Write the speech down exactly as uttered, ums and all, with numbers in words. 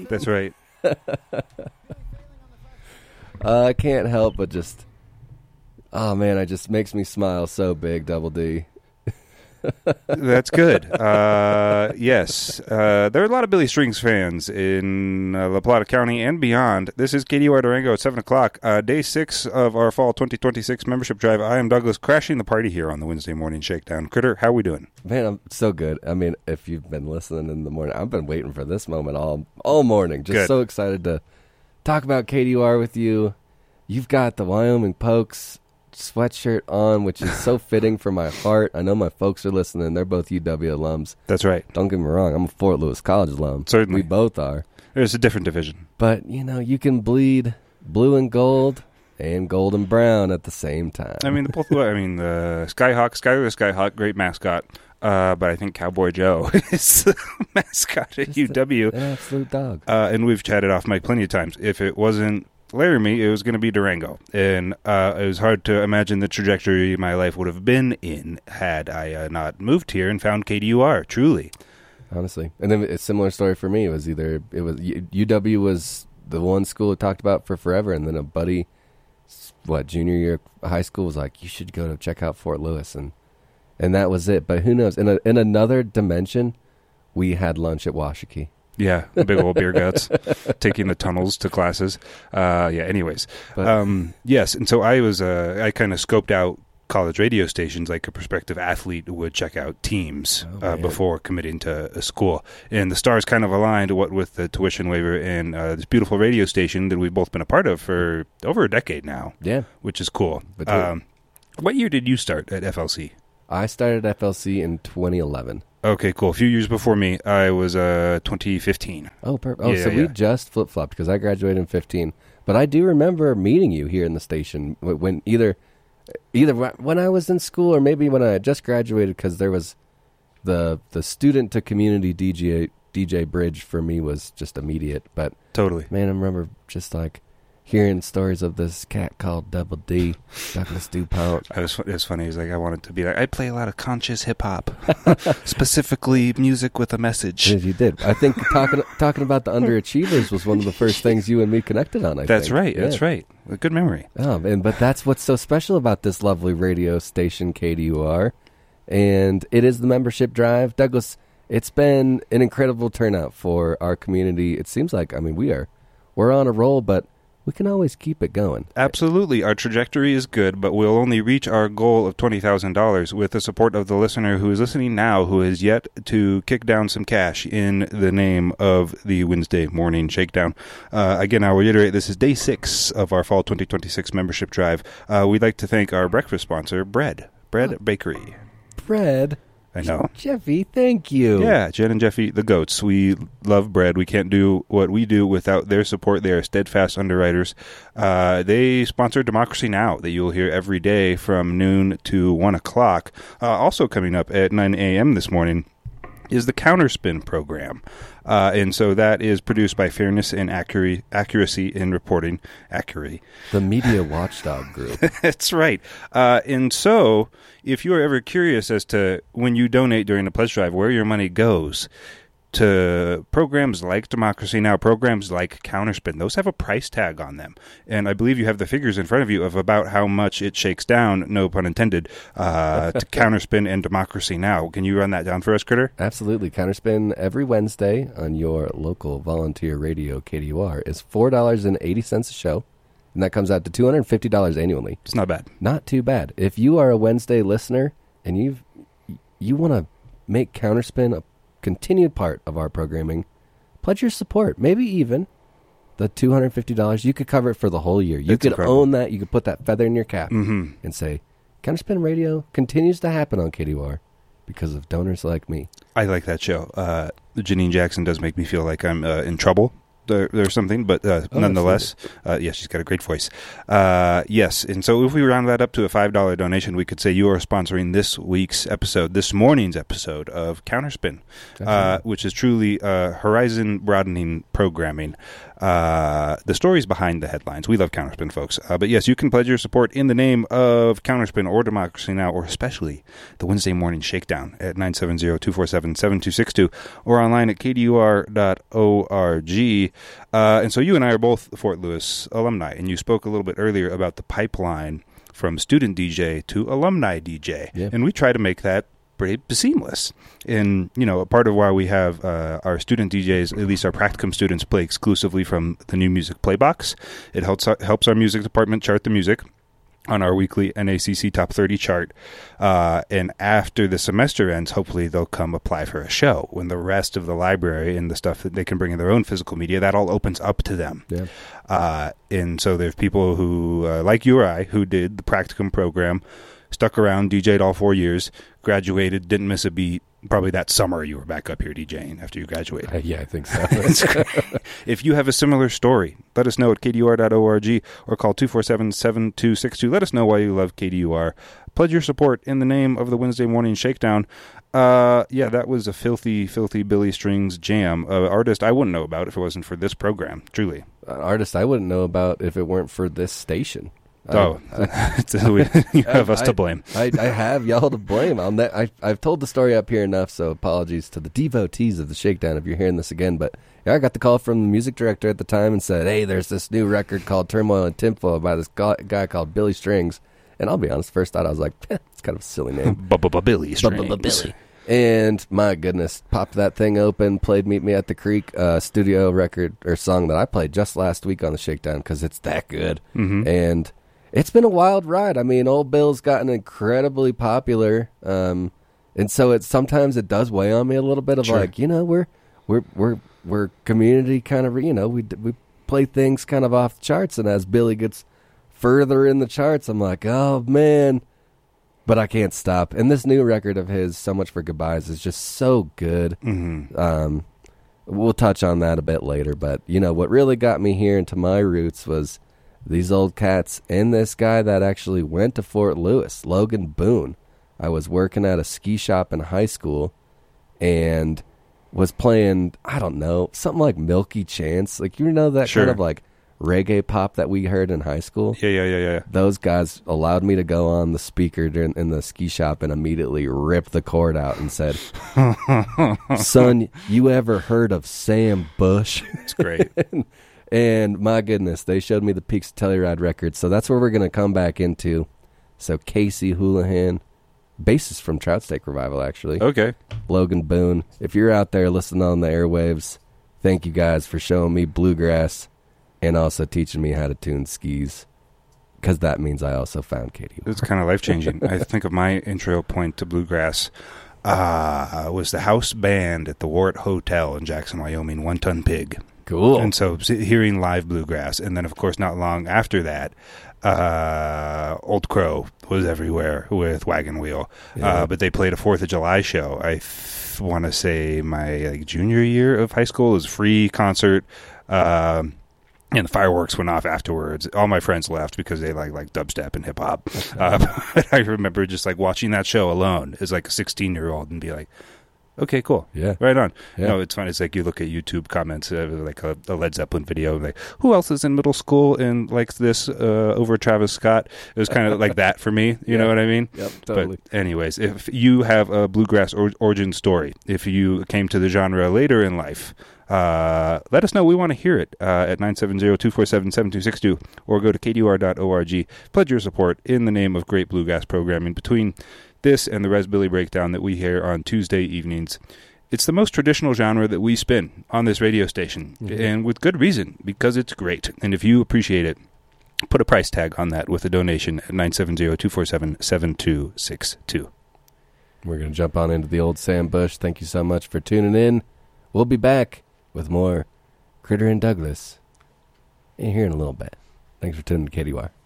That's right. uh, I can't help but just, oh man, it just makes me smile so big, Double D. That's good. Uh, yes. Uh, there are a lot of Billy Strings fans in uh, La Plata County and beyond. This is K D U R Durango at seven o'clock. Uh, day six of our fall twenty twenty-six membership drive. I am Douglas, crashing the party here on the Wednesday Morning Shakedown. Critter, how we doing? Man, I'm so good. I mean, if you've been listening in the morning, I've been waiting for this moment all all morning. Just good. So excited to talk about K D U R with you. You've got the Wyoming Pokes sweatshirt on, which is so fitting for my heart. I know my folks are listening. They're both U W alums. That's right. Don't get me wrong. I'm a Fort Lewis College alum. Certainly. We both are. There's a different division. But, you know, you can bleed blue and gold and gold and brown at the same time. I mean, the both. I mean, the Skyhawk, Skyler Skyhawk, great mascot. Uh, but I think Cowboy Joe is the mascot at Just U W. An absolute dog. Uh, and we've chatted off mic plenty of times. If it wasn't Laramie, it was going to be Durango. And uh, it was hard to imagine the trajectory my life would have been in had I uh, not moved here and found K D U R, truly. Honestly. And then a similar story for me. It was either, it was U W was the one school I talked about for forever, and then a buddy, what, junior year of high school was like, you should go to check out Fort Lewis. And and that was it. But who knows? In, a, in another dimension, we had lunch at Washakie. Yeah, the big old beer guts, taking the tunnels to classes. Uh, yeah, anyways. But, um, yes, and so I was, uh, I kind of scoped out college radio stations like a prospective athlete would check out teams oh, uh, before committing to a school. And the stars kind of aligned what with the tuition waiver and uh, this beautiful radio station that we've both been a part of for over a decade now. Yeah. Which is cool. But um, what year did you start at F L C? I started at F L C in twenty eleven. Okay, cool. A few years before me, I was uh, twenty fifteen. Oh, perfect. Oh, yeah, so yeah. we just flip-flopped because I graduated in fifteen. But I do remember meeting you here in the station when either either when I was in school or maybe when I had just graduated, because there was the the student to community D J D J bridge for me was just immediate. But Totally. man, I remember just like hearing stories of this cat called Double D, Douglas DuPont. I was, it was funny. He's like, I wanted to be like, I play a lot of conscious hip hop, specifically music with a message. Yes, you did. I think talking talking about the underachievers was one of the first things you and me connected on. I That's think. right. Yeah. That's right. A good memory. Oh, and but that's what's so special about this lovely radio station, K D U R, and it is the membership drive. Douglas, it's been an incredible turnout for our community. It seems like, I mean, we are we're on a roll, but we can always keep it going. Absolutely. Our trajectory is good, but we'll only reach our goal of twenty thousand dollars with the support of the listener who is listening now, who has yet to kick down some cash in the name of the Wednesday Morning Shakedown. Uh, again, I'll reiterate, this is day six of our fall twenty twenty-six membership drive. Uh, we'd like to thank our breakfast sponsor, Bread. Bread oh. Bakery. Bread? I know. Jeffy, thank you. Yeah, Jen and Jeffy, the goats. We love Bread. We can't do what we do without their support. They are steadfast underwriters. Uh, they sponsor Democracy Now! That you'll hear every day from noon to one o'clock. Uh, also coming up at nine a.m. this morning is the Counterspin program. Uh, and so that is produced by Fairness and Accuracy, accuracy in Reporting. Accuracy. The Media Watchdog Group. That's right. Uh, and so if you are ever curious as to when you donate during the pledge drive, where your money goes to programs like Democracy Now!, programs like Counterspin, those have a price tag on them. And I believe you have the figures in front of you of about how much it shakes down, no pun intended, uh, to Counterspin and Democracy Now! Can you run that down for us, Critter? Absolutely. Counterspin every Wednesday on your local volunteer radio, K D U R, is four dollars and eighty cents a show. And that comes out to two hundred fifty dollars annually. It's not bad. Not too bad. If you are a Wednesday listener and you've, you want to make Counterspin a continued part of our programming, pledge your support. Maybe even the two hundred fifty dollars. You could cover it for the whole year. You It's could incredible. own that. You could put that feather in your cap Mm-hmm. and say, Counterspin Radio continues to happen on K D U R because of donors like me. I like that show. Uh, Janine Jackson does make me feel like I'm uh, in trouble. There, there's something, but uh, Oh, nonetheless, uh, yeah, she's got a great voice. Uh, yes, and so if we round that up to a five dollars donation, we could say you are sponsoring this week's episode, this morning's episode of Counterspin, uh, which is truly uh, horizon-broadening programming. uh, the stories behind the headlines. We love Counterspin, folks. Uh, but yes, you can pledge your support in the name of Counterspin or Democracy Now!, or especially the Wednesday Morning Shakedown at nine seven zero, two four seven, seven two six two or online at k d u r dot org. Uh, and so you and I are both Fort Lewis alumni, and you spoke a little bit earlier about the pipeline from student D J to alumni D J. Yeah. And we try to make that pretty seamless. And, you know, a part of why we have uh, our student D Js, at least our practicum students, play exclusively from the New Music Playbox. It helps, helps our music department chart the music on our weekly N A C C Top thirty chart. Uh, and after the semester ends, hopefully they'll come apply for a show. When the rest of the library and the stuff that they can bring in their own physical media, that all opens up to them. Yeah. Uh, and so there's people who, uh, like you or I, who did the practicum program, stuck around, D J'd all four years, graduated, didn't miss a beat. Probably that summer you were back up here DJing after you graduated. Uh, yeah, I think so. If you have a similar story, let us know at k d u r dot org or call two four seven, seven two six two. Let us know why you love K D U R. Pledge your support in the name of the Wednesday Morning Shakedown. Uh, yeah, that was a filthy, filthy Billy Strings jam. Uh, artist I wouldn't know about if it wasn't for this program, truly. An artist I wouldn't know about if it weren't for this station. Oh, I, you have I, us to blame. I, I have y'all to blame. I'll ne- I, I've told the story up here enough, so apologies to the devotees of the Shakedown if you're hearing this again. But yeah, I got the call from the music director at the time and said, hey, there's this new record called Turmoil and Tinfoil by this guy called Billy Strings. And I'll be honest, first thought I was like, eh, it's kind of a silly name. Billy Strings. Billy. And my goodness, popped that thing open, played Meet Me at the Creek, uh, studio record or song that I played just last week on the Shakedown because it's that good. Mm-hmm. And it's been a wild ride. I mean, Old Bill's gotten incredibly popular, um, and so it sometimes it does weigh on me a little bit of Sure. like, you know, we're we're we're we're community kind of, you know, we we play things kind of off the charts, and as Billy gets further in the charts, I'm like, oh man, but I can't stop. And this new record of his, So Much for Goodbyes, is just so good. Mm-hmm. Um, we'll touch on that a bit later, but you know what really got me here into my roots was these old cats and this guy that actually went to Fort Lewis, Logan Boone. I was working at a ski shop in high school and was playing, I don't know, something like Milky Chance. Like, you know that Sure. kind of like reggae pop that we heard in high school? Yeah, yeah, yeah, yeah. Those guys allowed me to go on the speaker during, in the ski shop and immediately rip the cord out and said, son, you ever heard of Sam Bush? It's great. And my goodness, they showed me the Peaks of Telluride records. So that's where we're going to come back into. So Casey Houlihan, bassist from Trout Steak Revival, actually. Okay. Logan Boone. If you're out there listening on the airwaves, thank you guys for showing me bluegrass and also teaching me how to tune skis. Because that means I also found Katie. It's kind of life-changing. I think of my intro point to bluegrass uh, was the house band at the Wart Hotel in Jackson, Wyoming, One Ton Pig. Cool. And so hearing live bluegrass, and then of course not long after that, uh, Old Crow was everywhere with Wagon Wheel. Yeah. Uh, but they played a Fourth of July show. I th- want to say my like junior year of high school. It was a free concert, um, and the fireworks went off afterwards. All my friends left because they like like dubstep and hip hop. Uh, but I remember just like watching that show alone as like a sixteen year old and be like, okay, cool. Yeah. Right on. Yeah. No, it's fun. It's like you look at YouTube comments, uh, like a, a Led Zeppelin video, like, who else is in middle school and likes this uh, over Travis Scott? It was kind of like that for me. You Yeah. know what I mean? Yep, totally. But anyways, if you have a bluegrass or- origin story, if you came to the genre later in life, uh, let us know. We want to hear it uh, at nine seven zero, two four seven, seven two six two or go to k d u r dot org. Pledge your support in the name of great bluegrass programming between this and the Res Billy Breakdown that we hear on Tuesday evenings. It's the most traditional genre that we spin on this radio station, Mm-hmm. and with good reason, because it's great. And if you appreciate it, put a price tag on that with a donation at nine seven zero, two four seven, seven two six two. We're going to jump on into the old Sam Bush. Thank you so much for tuning in. We'll be back with more Critter and Douglas in here in a little bit. Thanks for tuning to K D Y.